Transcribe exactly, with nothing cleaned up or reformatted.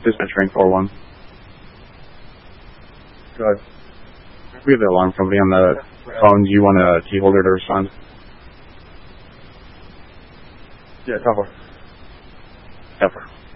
Dispatching four one. Go ahead. We have the alarm company on the phone. Do you want a key holder to respond? Yeah, cover. Cover.